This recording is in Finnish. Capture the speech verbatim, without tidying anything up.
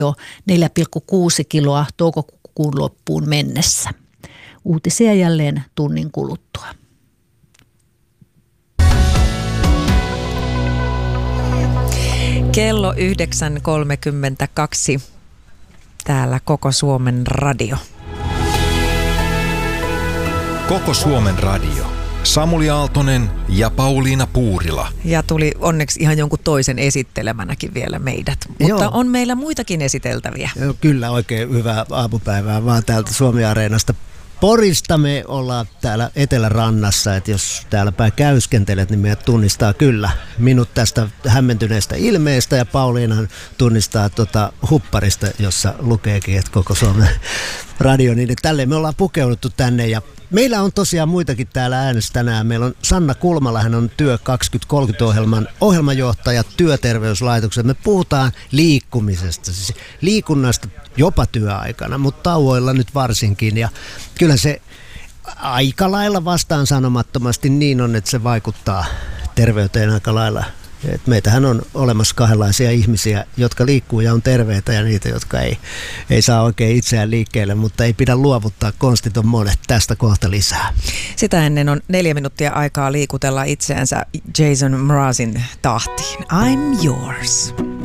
jo neljä pilkku kuusi kiloa toukokuun loppuun mennessä. Uutisia jälleen tunnin kuluttua. Kello yhdeksän kolmekymmentäkaksi. Täällä Koko Suomen Radio. Koko Suomen Radio. Samuli Aaltonen ja Pauliina Puurila. Ja tuli onneksi ihan jonkun toisen esittelemänäkin vielä meidät. Mutta Joo. on meillä muitakin esiteltäviä. Joo, kyllä, oikein hyvää aamupäivää vaan täältä Suomi-areenasta. Porista me ollaan täällä Etelärannassa, että jos täällä päin käyskentelet, niin meidät tunnistaa kyllä minut tästä hämmentyneestä ilmeestä ja Pauliinahan tunnistaa tuota hupparista, jossa lukeekin, että Koko Suomen Radio, niin tälleen me ollaan pukeuduttu tänne ja meillä on tosiaan muitakin täällä äänessä tänään. Meillä on Sanna Kulmala, hän on Työ kaksituhattakolmekymmentä-ohjelman ohjelmajohtaja Työterveyslaitoksen. Me puhutaan liikkumisesta, siis liikunnasta jopa työaikana, mutta tauoilla nyt varsinkin. Ja kyllä se aika lailla vastaan sanomattomasti niin on, että se vaikuttaa terveyteen aika lailla. Et meitähän on olemassa kahdenlaisia ihmisiä, jotka liikkuu ja on terveitä ja niitä, jotka ei, ei saa oikein itseään liikkeelle, mutta ei pidä luovuttaa, konstit on monet, tästä kohta lisää. Sitä ennen on neljä minuuttia aikaa liikutella itseänsä Jason Mrazin tahtiin. I'm yours.